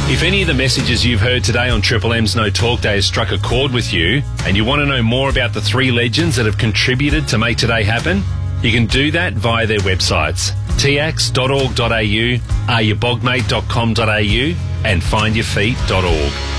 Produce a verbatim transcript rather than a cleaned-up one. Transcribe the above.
If any of the messages you've heard today on Triple M's No Talk Day has struck a chord with you and you want to know more about the three legends that have contributed to make today happen, you can do that via their websites, t a x dot org dot a u, are your bogmate dot com dot a u and find your feet dot org.